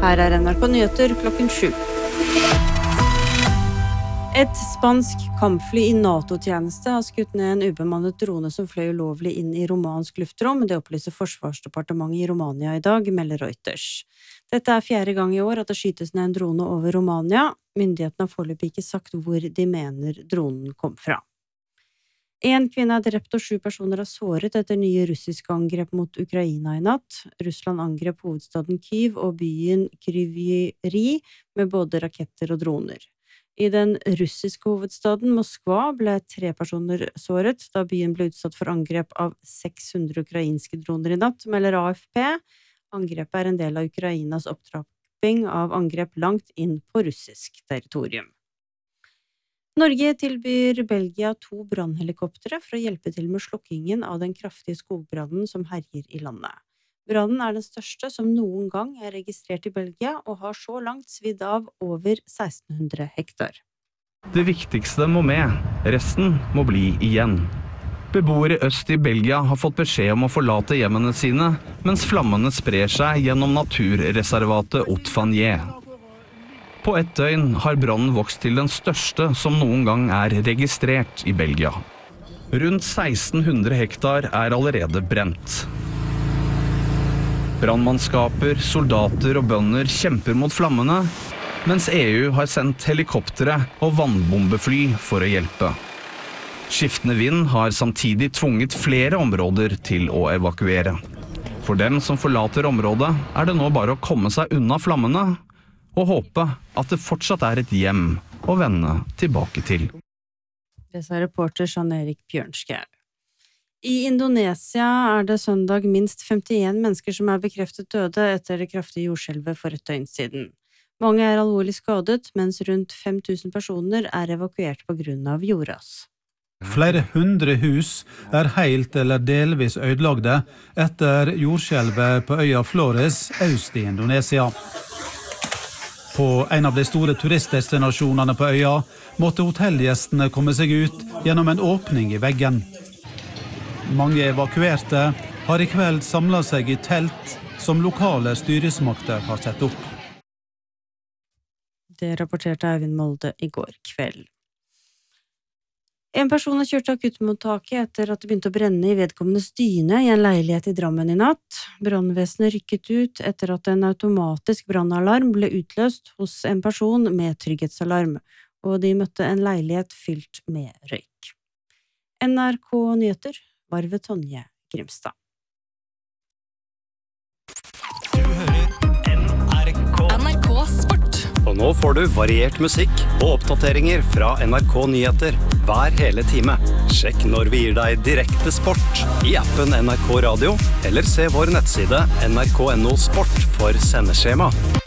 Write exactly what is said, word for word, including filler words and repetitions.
Her er N R K Nyheter klokken sju. Et spansk kampfly i NATO-tjeneste har skutt ned en ubemannet drone som fløy ulovlig inn i romansk luftrom. Det opplyser Forsvarsdepartementet i Romania i dag, melder Reuters. Dette er fjerde gang i år at det skytes ned en drone over Romania. Myndighetene har foreløpig ikke sagt hvor de mener dronen kom fra. En kvinne er drept og sju personer er såret etter nye russiske angrep mot Ukraina i natt. Russland angrep hovedstaden Kyiv og byen Kryvyi med både raketter og droner. I den russiske hovedstaden Moskva ble tre personer såret da byen ble utsatt for angrep av seks hundre ukrainske droner i natt, melder A F P. Angrepet er en del av Ukrainas opptrapping av angrep langt inn på russisk territorium. Norge tilbyr Belgia to brannhelikoptere for å hjelpe til med slokkingen av den kraftige skogbrannen som herjer i landet. Brannen er den største som noen gang er registrert i Belgia og har så langt svidd av over seksten hundre hektar. Det viktigste må med, resten må bli igjen. Beboere øst i Belgia har fått beskjed om å forlate hjemmene sine, mens flammene sprer seg gjennom naturreservatet Haute-Fagnes. På ett døgn har brannen vokst til den største som noen gang er registrert i Belgia. Rundt seksten hundre hektar er allerede brent. Brannmannskaper, soldater og bønder kjemper mot flammene, mens E U har sendt helikoptere og vannbombefly for å hjelpe. Skiftende vind har samtidig tvunget flere områder til å evakuere. For dem som forlater området er det nå bare å komme seg unna flammene, og håpe at det fortsatt er et hjem å vende tilbake til. Det sa reporter Jan-Erik Bjørnskjær. I Indonesia er det søndag minst femtien mennesker som er bekreftet døde etter det kraftige jordskjelvet for et døgn siden. Mange er alvorlig skadet, mens rundt fem tusen personer er evakuert på grunn av jordras. Flere hundre hus er helt eller delvis ødelagte etter jordskjelvet på øya Flores øst i Indonesia. På en av de store turistdestinasjonene på øya måtte hotellgjestene komme seg ut gjennom en åpning i veggen. Mange evakuerte har i kveld samlet seg i telt som lokale styresmakter har sett opp. Det rapporterte Eivind Molde i går kveld. En person har kjørt til akuttmottaket etter at det begynte å brenne i vedkommendes dyne i en leilighet i Drammen i natt. Brannvesenet rykket ut etter at en automatisk brannalarm ble utløst hos en person med trygghetsalarm, og de møtte en leilighet fylt med røyk. N R K Nyheter var ved Tonje Grimstad. Du hører N R K. N R K Sport. Og nå får du variert musikk og oppdateringer fra N R K Nyheter hver hele time. Sjekk når vi gir deg direkte sport i appen N R K Radio, eller se vår nettside N R K punktum no sport for sendeskjema.